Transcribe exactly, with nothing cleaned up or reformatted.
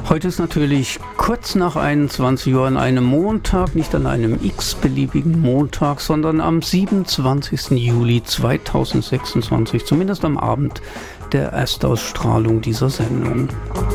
Heute ist natürlich kurz nach einundzwanzig Uhr an einem Montag, nicht an einem x-beliebigen Montag, sondern am siebenundzwanzigsten Juli zweitausendsechsundzwanzig, zumindest am Abend der Erstausstrahlung dieser Sendung.